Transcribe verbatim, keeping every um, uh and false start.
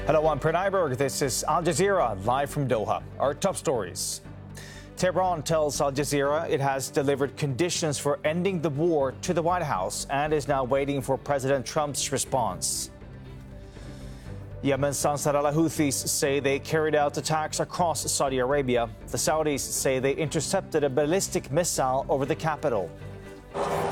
Hello, I'm Pranay Berg. This is Al Jazeera, live from Doha. Our top stories. Tehran tells Al Jazeera it has delivered conditions for ending the war to the White House and is now waiting for President Trump's response. Yemen's Ansar al-Houthis say they carried out attacks across Saudi Arabia. The Saudis say they intercepted a ballistic missile over the capital.